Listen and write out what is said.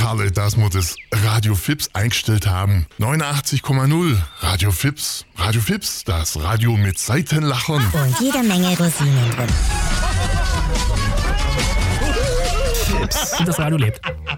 Karle, das muss das Radio Fips eingestellt haben. 89,0 Radio Fips. Radio Fips, das Radio mit Seitenlachern. Und jede Menge Rosinen drin. Und das Radio lebt.